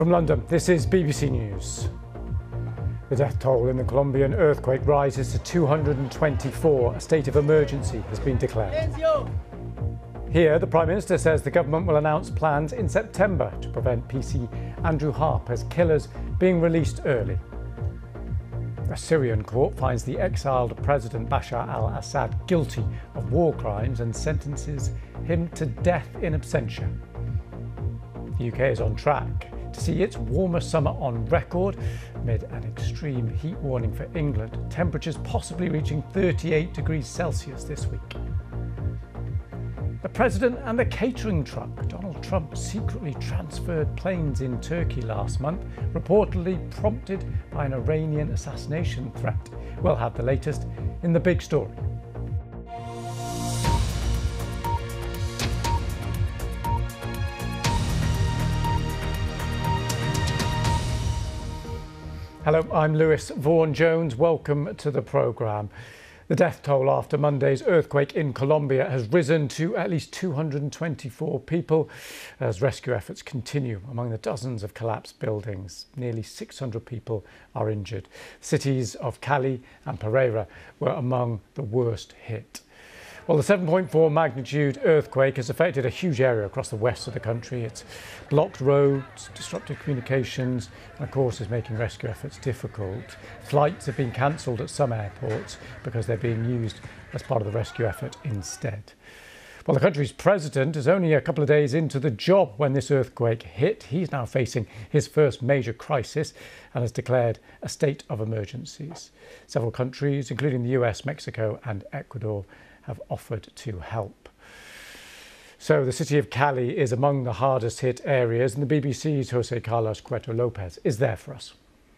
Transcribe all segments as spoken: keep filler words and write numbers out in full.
From London, this is B B C News. The death toll in the Colombian earthquake rises to two hundred twenty-four. A state of emergency has been declared. Here, the Prime Minister says the government will announce plans in September to prevent P C Andrew Harper's killers being released early. A Syrian court finds the exiled President Bashar al-Assad guilty of war crimes and sentences him to death in absentia. The U K is on track to see its warmest summer on record amid an extreme heat warning for England. Temperatures possibly reaching thirty-eight degrees Celsius this week. The president and the catering truck. Donald Trump secretly transferred planes in Turkey last month, reportedly prompted by an Iranian assassination threat. We'll have the latest in the big story. Hello, I'm Lewis Vaughan-Jones. Welcome to the programme. The death toll after Monday's earthquake in Colombia has risen to at least two hundred twenty-four people as rescue efforts continue among the dozens of collapsed buildings. Nearly six hundred people are injured. Cities of Cali and Pereira were among the worst hit. Well, the seven point four magnitude earthquake has affected a huge area across the west of the country. It's blocked roads, disrupted communications, and of course is making rescue efforts difficult. Flights have been cancelled at some airports because they're being used as part of the rescue effort instead. Well, the country's president is only a couple of days into the job when this earthquake hit. He's now facing his first major crisis and has declared a state of emergencies. Several countries, including the U S, Mexico and Ecuador, have offered to help. So the city of Cali is among the hardest hit areas, and the B B C's Jose Carlos Cueto Lopez is there for us.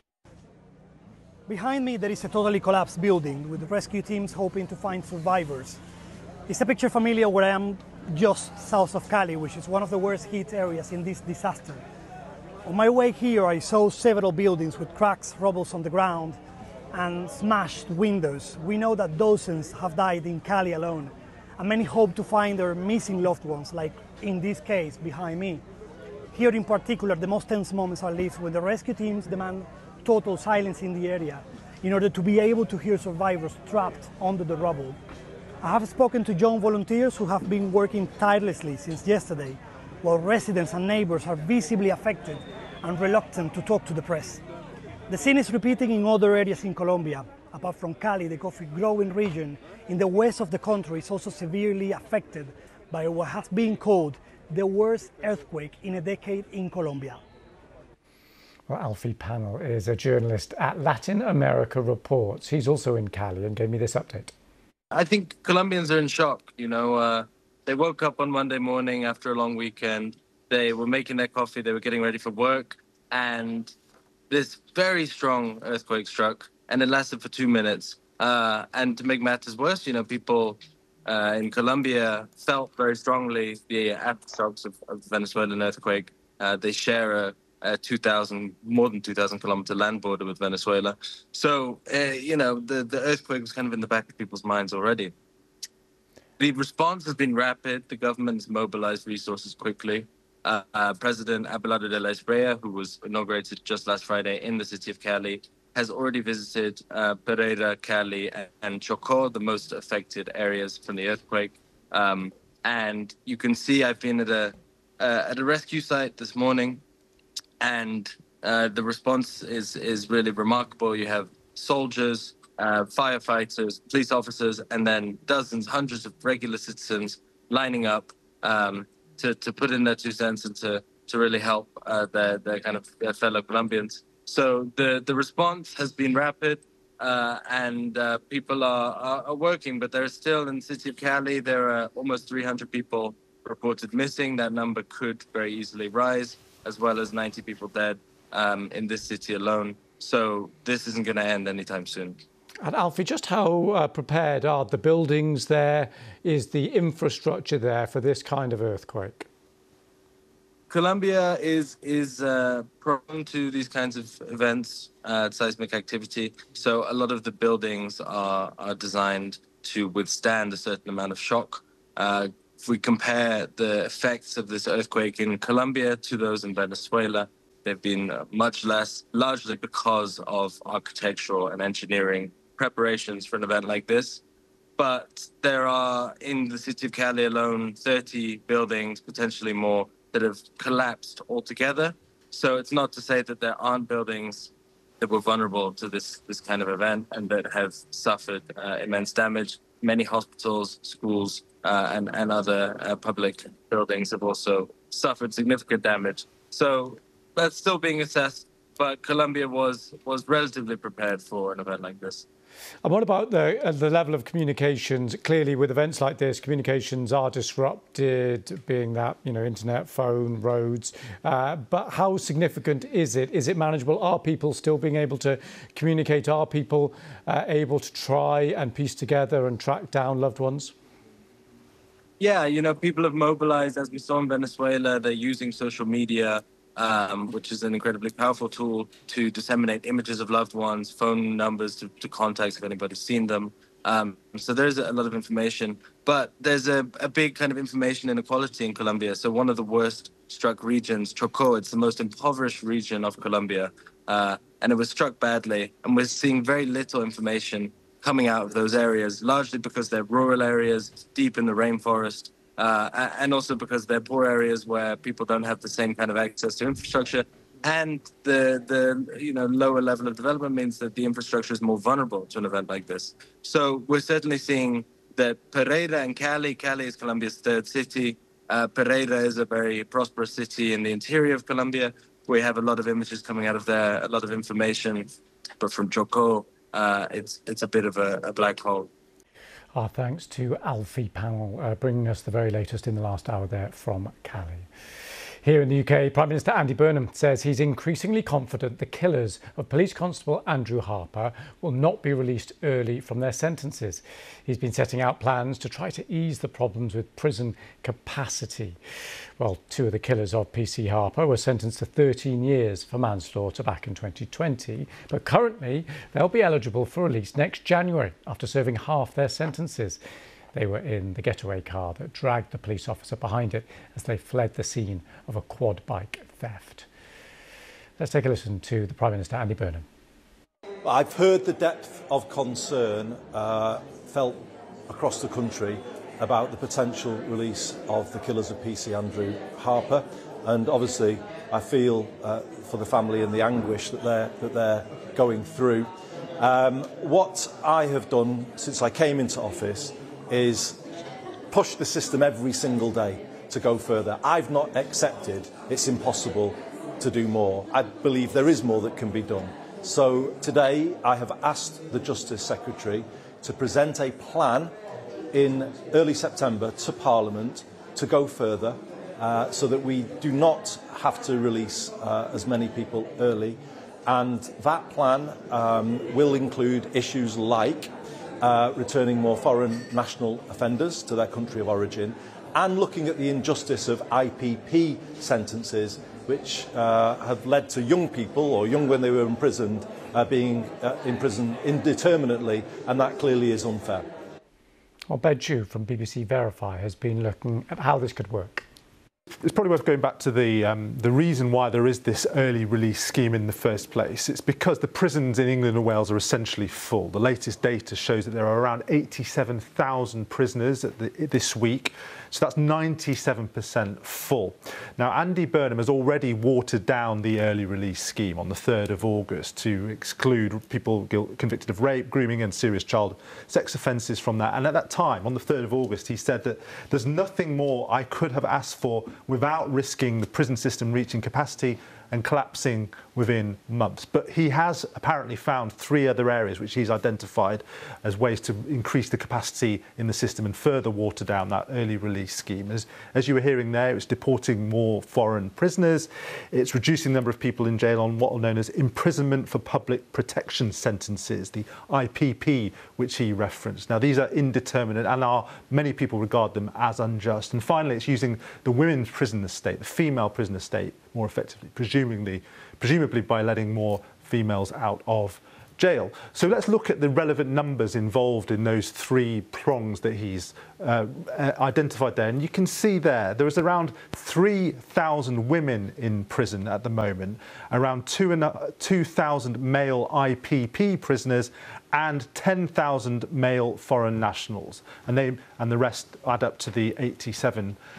Behind me there is a totally collapsed building with rescue teams hoping to find survivors. Is a picture familiar where I am just south of Cali, which is one of the worst hit areas in this disaster. On my way here I saw several buildings with cracks, rubble on the ground and smashed windows. We know that dozens have died in Cali alone, and many hope to find their missing loved ones, like in this case behind me. Here in particular, the most tense moments are lived when the rescue teams demand total silence in the area in order to be able to hear survivors trapped under the rubble. I have spoken to young volunteers who have been working tirelessly since yesterday, while residents and neighbors are visibly affected and reluctant to talk to the press. The scene is repeating in other areas in Colombia. Apart from Cali, the coffee-growing region in the west of the country is also severely affected by what has been called the worst earthquake in a decade in Colombia. Well, Alfie Pannell is a journalist at Latin America Reports. He's also in Cali and gave me this update. I think Colombians are in shock. You know, uh, they woke up on Monday morning after a long weekend. They were making their coffee. They were getting ready for work, and this very strong earthquake struck, and it lasted for two minutes. Uh, and to make matters worse, you know, people uh, in Colombia felt very strongly the aftershocks of, of the Venezuelan earthquake. Uh, they share a, a two thousand, more than two thousand kilometer land border with Venezuela. So, uh, you know, the, the earthquake was kind of in the back of people's minds already. The response has been rapid. The government has mobilized resources quickly. Uh, uh, President Abelardo de la Espriella, who was inaugurated just last Friday in the city of Cali, has already visited uh, Pereira, Cali, and, and Chocó, the most affected areas from the earthquake. Um, and you can see I've been at a uh, at a rescue site this morning, and uh, the response is is really remarkable. You have soldiers, uh, firefighters, police officers, and then dozens, hundreds of regular citizens lining up Um, To, to put in their two cents and to, to really help uh, their, their kind of their fellow Colombians. So the, the response has been rapid uh, and uh, people are, are, are working, but there are still in the city of Cali, there are almost three hundred people reported missing. That number could very easily rise, as well as ninety people dead um, in this city alone. So this isn't going to end anytime soon. And Alfie, just how uh, prepared are the buildings there? Is the infrastructure there for this kind of earthquake? Colombia is is uh, prone to these kinds of events, uh, seismic activity. So a lot of the buildings are are designed to withstand a certain amount of shock. Uh, if we compare the effects of this earthquake in Colombia to those in Venezuela, They've been uh, much less, largely because of architectural and engineering preparations for an event like this. But there are, in the city of Cali alone, thirty buildings, potentially more, that have collapsed altogether. So it's not to say that there aren't buildings that were vulnerable to this, this kind of event and that have suffered uh, immense damage. Many hospitals, schools, uh, and, and other uh, public buildings have also suffered significant damage. So that's still being assessed, but Colombia was, was relatively prepared for an event like this. And what about the, uh, the level of communications? Clearly, with events like this, communications are disrupted, being that, you know, internet, phone, roads. Uh, but how significant is it? Is it manageable? Are people still being able to communicate? Are people uh, able to try and piece together and track down loved ones? Yeah, you know, people have mobilized, as we saw in Venezuela. They're using social media, Um, which is an incredibly powerful tool to disseminate images of loved ones, phone numbers to, to contacts if anybody's seen them. Um, so there's a lot of information, but there's a, a big kind of information inequality in Colombia. So one of the worst struck regions, Chocó, it's the most impoverished region of Colombia, uh, and it was struck badly. And we're seeing very little information coming out of those areas, largely because they're rural areas deep in the rainforest. Uh, and also because they're poor areas where people don't have the same kind of access to infrastructure, and the the you know lower level of development means that the infrastructure is more vulnerable to an event like this. So we're certainly seeing that Pereira and Cali, Cali is Colombia's third city. Uh, Pereira is a very prosperous city in the interior of Colombia. We have a lot of images coming out of there, a lot of information, but from Chocó, uh, it's it's a bit of a, a black hole. Our thanks to Alfie Panel, uh, bringing us the very latest in the last hour there from Cali. Here in the U K, Prime Minister Andy Burnham says he's increasingly confident the killers of Police Constable Andrew Harper will not be released early from their sentences. He's been setting out plans to try to ease the problems with prison capacity. Well, two of the killers of P C Harper were sentenced to thirteen years for manslaughter back in twenty twenty, but currently they'll be eligible for release next January after serving half their sentences. They were in the getaway car that dragged the police officer behind it as they fled the scene of a quad bike theft. Let's take a listen to the Prime Minister, Andy Burnham. I've heard the depth of concern uh, felt across the country about the potential release of the killers of P C Andrew Harper, and obviously I feel uh, for the family and the anguish that they're, that they're going through. Um, what I have done since I came into office is push the system every single day to go further. I've not accepted it's impossible to do more. I believe there is more that can be done. So today I have asked the Justice Secretary to present a plan in early September to Parliament to go further uh, so that we do not have to release uh, as many people early. And that plan um, will include issues like uh, returning more foreign national offenders to their country of origin and looking at the injustice of I P P sentences which uh, have led to young people, or young when they were imprisoned, uh, being uh, imprisoned indeterminately, and that clearly is unfair. Well, Ben Chu from B B C Verify has been looking at how this could work. It's probably worth going back to the um, the reason why there is this early release scheme in the first place. It's because the prisons in England and Wales are essentially full. The latest data shows that there are around eighty-seven thousand prisoners at the, this week, so that's ninety-seven percent full. Now, Andy Burnham has already watered down the early release scheme on the third of August to exclude people convicted of rape, grooming and serious child sex offences from that. And at that time, on the third of August, he said that there's nothing more I could have asked for without risking the prison system reaching capacity and collapsing within months. But he has apparently found three other areas which he's identified as ways to increase the capacity in the system and further water down that early release scheme. As, as you were hearing there, it's deporting more foreign prisoners, it's reducing the number of people in jail on what are known as imprisonment for public protection sentences, the I P P, which he referenced. Now, these are indeterminate and are, many people regard them as unjust. And finally, it's using the women's prison estate, the female prison estate, more effectively, presumably, presumably by letting more females out of jail. So let's look at the relevant numbers involved in those three prongs that he's uh, identified there. And you can see there, there is around three thousand women in prison at the moment, around two thousand male I P P prisoners, and ten thousand male foreign nationals. And, they, and the rest add up to the eighty-seven